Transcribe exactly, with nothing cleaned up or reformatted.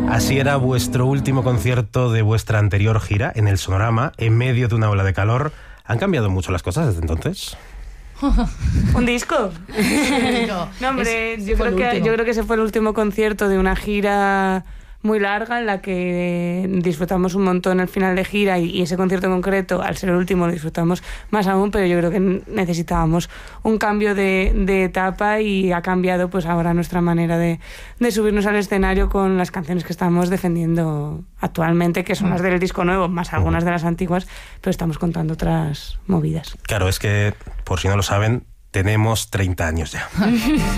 Así era vuestro último concierto de vuestra anterior gira en el Sonorama, en medio de una ola de calor. ¿Han cambiado mucho las cosas desde entonces? ¿Un disco? No, No, hombre, ese yo fue creo, el que, último. yo creo que ese fue el último concierto de una gira muy larga en la que disfrutamos un montón el final de gira y, y ese concierto en concreto, al ser el último, lo disfrutamos más aún, pero yo creo que necesitábamos un cambio de, de etapa y ha cambiado pues ahora nuestra manera de, de subirnos al escenario con las canciones que estamos defendiendo actualmente, que son las del disco nuevo, más algunas de las antiguas, pero estamos contando otras movidas. Claro, es que, por si no lo saben, tenemos treinta años ya.